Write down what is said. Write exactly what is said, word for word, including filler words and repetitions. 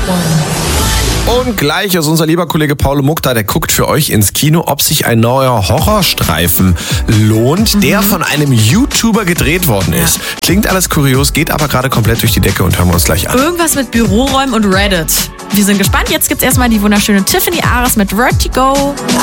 Und gleich ist unser lieber Kollege Paul Muck da, der guckt für euch ins Kino, ob sich ein neuer Horrorstreifen lohnt, mhm. der von einem YouTuber gedreht worden ist. Ja. Klingt alles kurios, geht aber gerade komplett durch die Decke und hören wir uns gleich an. Irgendwas mit Büroräumen und Reddit. Wir sind gespannt. Jetzt gibt's erstmal die wunderschöne Tiffany Ares mit Vertigo.